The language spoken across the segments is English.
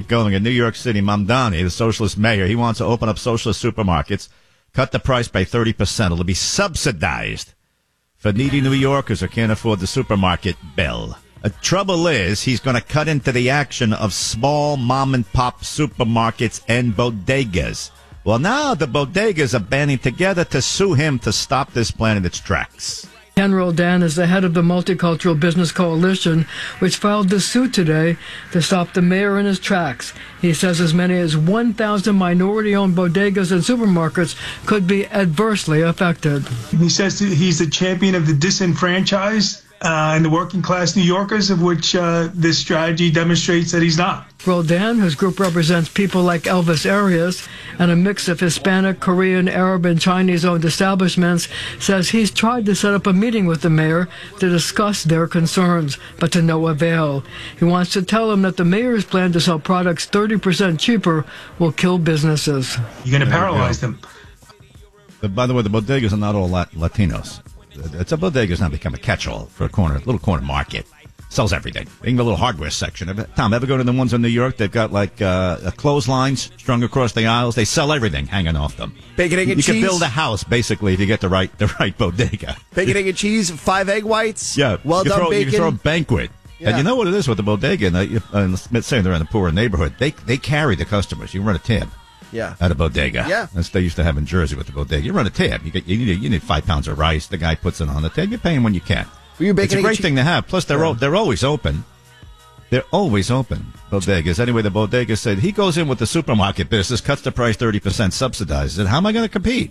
it going in New York City. Mamdani, the socialist mayor, he wants to open up socialist supermarkets, cut the price by 30%. It'll be subsidized for needy New Yorkers who can't afford the supermarket bill. The trouble is, he's going to cut into the action of small mom-and-pop supermarkets and bodegas. Well, now the bodegas are banding together to sue him to stop this plan in its tracks. Ken Roldan is the head of the Multicultural Business Coalition, which filed this suit today to stop the mayor in his tracks. He says as many as 1,000 minority-owned bodegas and supermarkets could be adversely affected. He says he's the champion of the disenfranchised and the working-class New Yorkers, of which this strategy demonstrates that he's not. Roldan, whose group represents people like Elvis Arias and a mix of Hispanic, Korean, Arab, and Chinese-owned establishments, says he's tried to set up a meeting with the mayor to discuss their concerns, but to no avail. He wants to tell him that the mayor's plan to sell products 30% cheaper will kill businesses. You're going to paralyze them. By the way, the bodegas are not all Latinos. It's a bodega's now become a catch-all for a little corner market. Sells everything. Even the little hardware section. Tom, ever go to the ones in New York? They've got like clotheslines strung across the aisles. They sell everything hanging off them. Bacon, egg, and cheese. You can build a house basically if you get the right bodega. Bacon, egg, and cheese. 5 egg whites. Yeah. Well done bacon. You can throw a banquet. Yeah. And you know what it is with the bodega? Let's say they're in a poorer neighborhood. They carry the customers. You run a tab. Yeah. At a bodega. Yeah. That's they used to have in Jersey with the bodega. You run a tab. You need 5 pounds of rice. The guy puts it on the tab. You pay him when you can. It's a great thing to have. Plus, they're always open. They're always open, bodegas. Anyway, the bodega said he goes in with the supermarket business, cuts the price 30%, subsidizes it. How am I going to compete?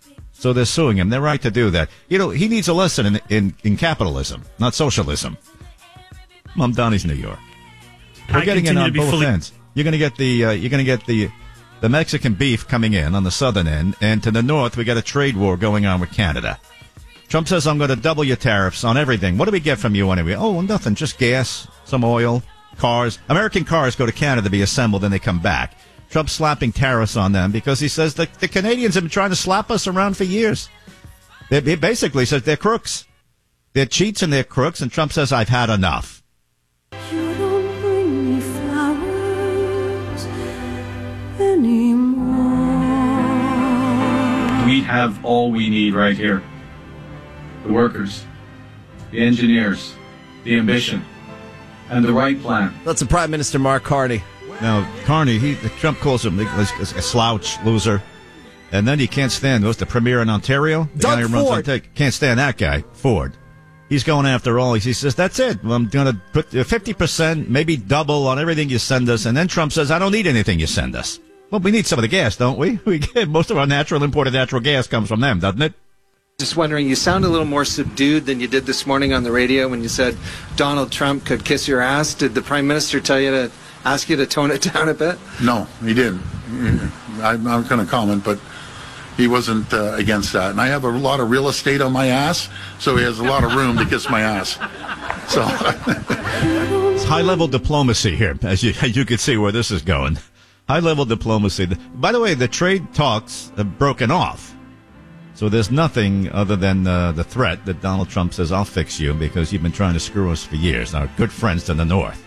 So they're suing him. They're right to do that. You know, he needs a lesson in capitalism, not socialism. Mamdani's New York. We're getting in on both ends. You're going to get the Mexican beef coming in on the southern end, and to the north, we got a trade war going on with Canada. Trump says, I'm going to double your tariffs on everything. What do we get from you anyway? Oh, well, nothing, just gas, some oil, cars. American cars go to Canada to be assembled, and they come back. Trump's slapping tariffs on them because he says the Canadians have been trying to slap us around for years. He basically says they're crooks. They're cheats and they're crooks, and Trump says, I've had enough. You don't bring me flowers anymore. We have all we need right here. The workers, the engineers, the ambition, and the right plan. That's the Prime Minister Mark Carney. Now, Carney, Trump calls him a slouch, loser, and then he can't stand, what's the premier in Ontario? Doug Ford. Can't stand that guy, Ford. He's going after all. He says, that's it. I'm going to put 50%, maybe double on everything you send us. And then Trump says, I don't need anything you send us. Well, we need some of the gas, don't we? Most of our imported natural gas comes from them, doesn't it? Just wondering, you sound a little more subdued than you did this morning on the radio when you said Donald Trump could kiss your ass. Did the Prime Minister tell you to ask you to tone it down a bit? No, he didn't. I'm not going to comment, but he wasn't against that. And I have a lot of real estate on my ass, so he has a lot of room to kiss my ass. So it's high-level diplomacy here, as you can see where this is going. High-level diplomacy. By the way, the trade talks have broken off. So there's nothing other than the threat that Donald Trump says, I'll fix you because you've been trying to screw us for years. Our good friends to the north.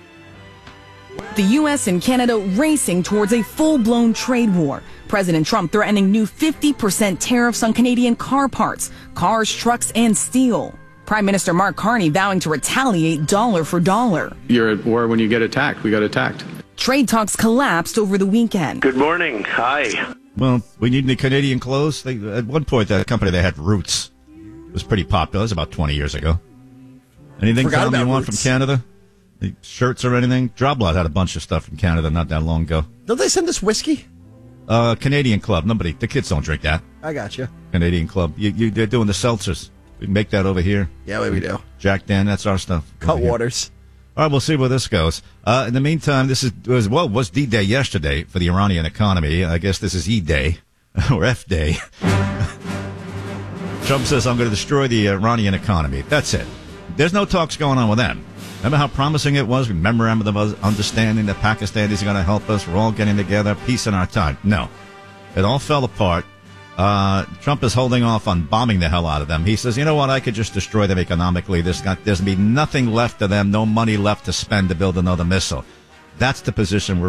The U.S. and Canada racing towards a full-blown trade war. President Trump threatening new 50% tariffs on Canadian car parts, cars, trucks, and steel. Prime Minister Mark Carney vowing to retaliate dollar for dollar. You're at war when you get attacked. We got attacked. Trade talks collapsed over the weekend. Good morning. Hi. Well, we need any Canadian clothes. At one point, that company they had Roots. It was pretty popular. It was about 20 years ago. Anything, Tom, you want from Canada? Shirts or anything? Droblot had a bunch of stuff from Canada not that long ago. Don't they send us whiskey? Canadian Club. The kids don't drink that. I got you. Canadian Club. They're doing the seltzers. We can make that over here. Yeah, we do. Jack Dan, that's our stuff. Cutwaters. All right, we'll see where this goes. In the meantime, this was D-Day yesterday for the Iranian economy. I guess this is E-Day, or F-Day. Trump says, I'm going to destroy the Iranian economy. That's it. There's no talks going on with them. Remember how promising it was? Memorandum of understanding that Pakistanis are going to help us. We're all getting together. Peace in our time. No. It all fell apart. Trump is holding off on bombing the hell out of them. He says, you know what, I could just destroy them economically. There's going to be nothing left of them, no money left to spend to build another missile. That's the position we're